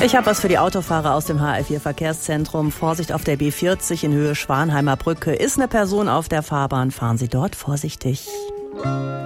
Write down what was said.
Ich habe was für die Autofahrer aus dem HR4 Verkehrszentrum. Vorsicht auf der B40 in Höhe Schwanheimer Brücke. Ist eine Person auf der Fahrbahn, fahren Sie dort vorsichtig.